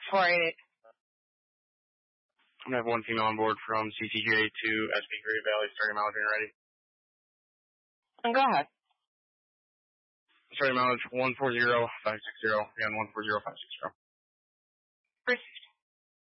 488. I have one female on board from CTJ to SP Great Valley, starting mileage when ready. Go ahead. Starting mileage 140560, and 140560.